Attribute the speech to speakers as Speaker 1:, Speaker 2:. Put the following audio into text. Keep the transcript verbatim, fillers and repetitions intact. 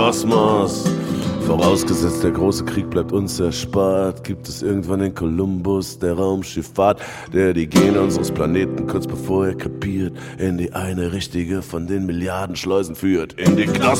Speaker 1: Kosmos. Vorausgesetzt, der große Krieg bleibt uns erspart, gibt es irgendwann den Kolumbus der Raumschifffahrt, der die Gene unseres Planeten kurz bevor er krepiert in die eine richtige von den Milliarden Schleusen führt. In die Knospen.